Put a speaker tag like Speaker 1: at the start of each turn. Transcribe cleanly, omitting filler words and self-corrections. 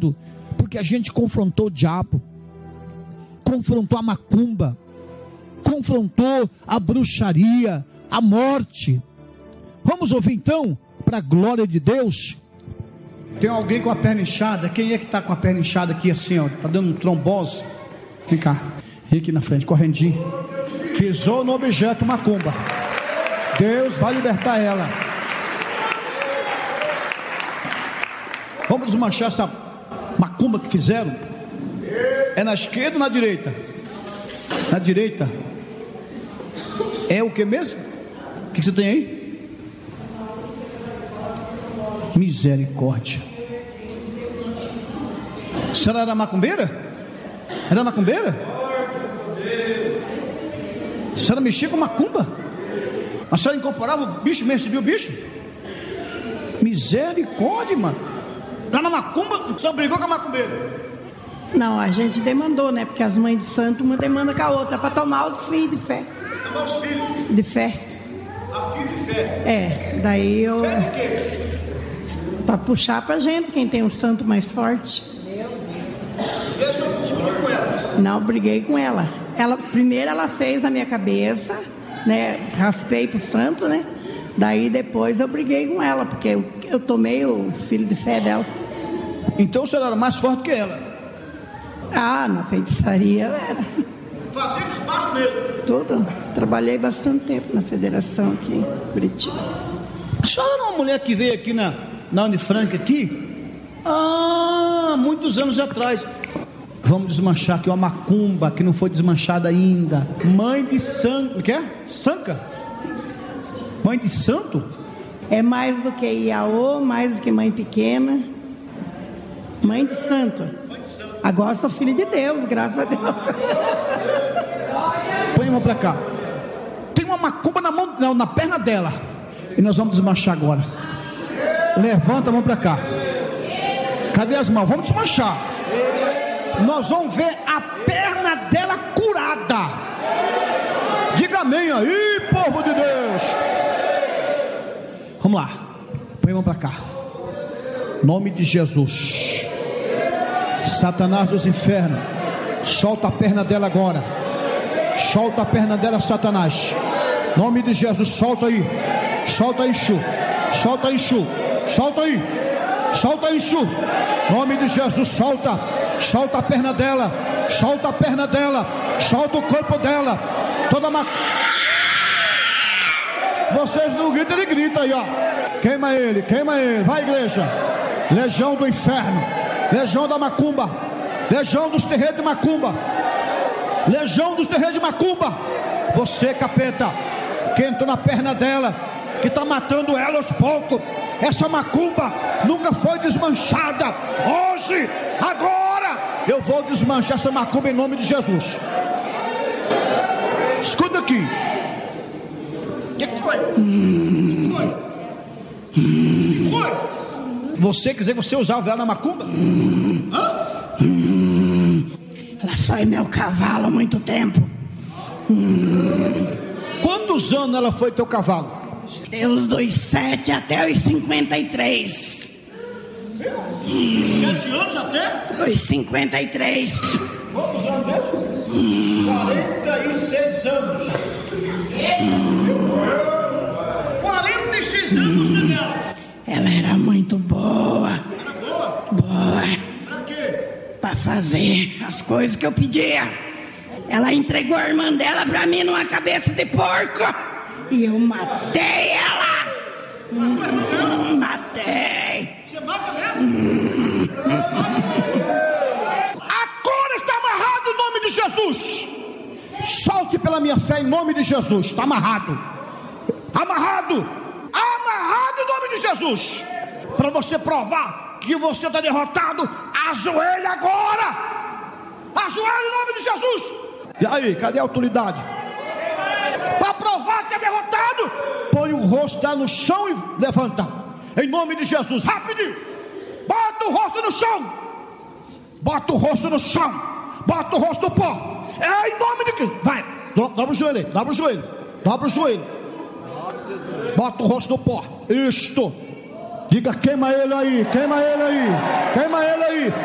Speaker 1: pecado, porque a gente confrontou o diabo, confrontou a macumba, confrontou a bruxaria, a morte. Vamos ouvir então, para a glória de Deus.
Speaker 2: Tem alguém com a perna inchada? Quem é que está com a perna inchada aqui assim, ó? Está dando trombose? Vem cá, vem aqui na frente, correndinho. Pisou no objeto macumba. Deus vai libertar ela. Vamos desmanchar essa macumba que fizeram. É na esquerda ou na direita? Na direita. É o que mesmo? O que você tem aí? Misericórdia. A senhora era macumbeira? Era macumbeira? A senhora mexia com macumba? A senhora incorporava o bicho mesmo? Recebia o bicho? Misericórdia, mano. Lá na macumba, a senhora brigou com a macumbeira?
Speaker 3: Não, a gente demandou, né? Porque as mães de santo, uma demanda com a outra, para tomar os filhos de fé.
Speaker 2: Tomar os filhos?
Speaker 3: De fé.
Speaker 2: A filho de fé?
Speaker 3: É, daí eu...
Speaker 2: Fé de quê?
Speaker 3: Para puxar pra gente, quem tem um santo mais forte.
Speaker 2: Deus não discutiu com ela?
Speaker 3: Não, briguei com ela. Primeiro ela fez a minha cabeça, né? Raspei pro santo, né? Daí depois eu briguei com ela, porque eu tomei o filho de fé dela.
Speaker 2: Então o senhor era mais forte que ela?
Speaker 3: Ah, na feitiçaria eu era.
Speaker 2: Fazia despacho mesmo?
Speaker 3: Tudo. Trabalhei bastante tempo na federação aqui em Curitiba.
Speaker 2: A senhora era uma mulher que veio aqui na Unifranca aqui? Muitos anos atrás. Vamos desmanchar aqui uma macumba que não foi desmanchada ainda. Mãe de santo. O que é? Sanca? Mãe de santo?
Speaker 3: É mais do que Iaô, mais do que mãe pequena. Mãe de santo. Agora sou filha de Deus, graças a Deus.
Speaker 2: Põe a mão pra cá. Tem uma macumba na mão, não, na perna dela. E nós vamos desmanchar agora. Levanta a mão pra cá. Cadê as mãos? Vamos desmanchar. Nós vamos ver a perna dela curada. Diga amém aí, povo de Deus. Vamos lá. Põe a mão pra cá. Nome de Jesus. Satanás dos infernos, solta a perna dela agora. Solta a perna dela, Satanás. Nome de Jesus, solta aí. Solta aí, Chu. Solta aí, Chu. Solta aí. Solta aí, Chu. Nome de Jesus, solta. Solta a perna dela. Solta a perna dela. Solta o corpo dela. Toda uma... Vocês não gritam, ele grita aí, ó. Queima ele, queima ele. Vai, igreja. Legião do inferno. Legião da macumba. Legião dos terreiros de macumba. Legião dos terreiros de macumba. Você, capeta, que entrou na perna dela, que está matando ela aos poucos. Essa macumba nunca foi desmanchada. Hoje, agora, eu vou desmanchar essa macumba em nome de Jesus. Escuta aqui. O que foi? Foi? Você quer dizer que você usava ela na macumba?
Speaker 3: Ela foi meu cavalo há muito tempo.
Speaker 2: Quantos anos ela foi teu cavalo?
Speaker 3: Deus dos 7 até os 53.
Speaker 2: 7 anos até?
Speaker 3: Os 53.
Speaker 2: Quantos anos mesmo? 46 anos. 46 anos você dela.
Speaker 3: Ela era muito boa.
Speaker 2: Era boa?
Speaker 3: Boa.
Speaker 2: Pra quê?
Speaker 3: Pra fazer as coisas que eu pedia. Ela entregou a irmã dela pra mim numa cabeça de porco. E eu matei ela.
Speaker 2: Matou a irmã dela?
Speaker 3: Matei.
Speaker 2: Você mata mesmo? Agora está amarrado em nome de Jesus. Solte pela minha fé em nome de Jesus. Está amarrado. Amarrado. Amarrado em nome de Jesus. Para você provar que você está derrotado, ajoelhe agora. Ajoelhe em nome de Jesus. E aí, cadê a autoridade? Para provar que é derrotado, põe o rosto dela no chão e levanta. Em nome de Jesus, rapidinho. Bota o rosto no chão. Bota o rosto no chão. Bota o rosto no pó. É em nome de Cristo. Vai, dobra o joelho aí, dobra o joelho. Dobra o joelho. Bota o rosto no pó. Isto. Diga, queima ele aí, queima ele aí, queima ele aí.